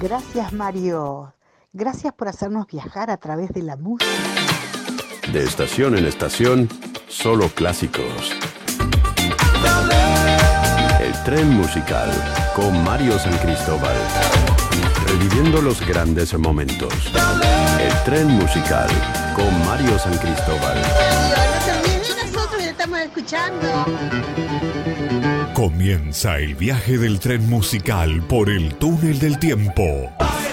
Gracias, Mario. Gracias por hacernos viajar a través de la música. De estación en estación, solo clásicos. El tren musical con Mario San Cristóbal. Reviviendo los grandes momentos. El tren musical con Mario San Cristóbal. No se olviden de nosotros, que estamos escuchando. Comienza el viaje del tren musical por el túnel del tiempo.